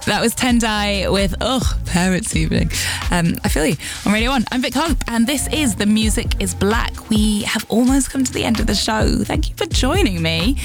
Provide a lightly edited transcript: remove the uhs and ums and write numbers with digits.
That was Tendai with Parents Evening. I feel you. On Radio 1, I'm Vic Hope, and this is The Music is Black. We have almost come to the end of the show. Thank you for joining me.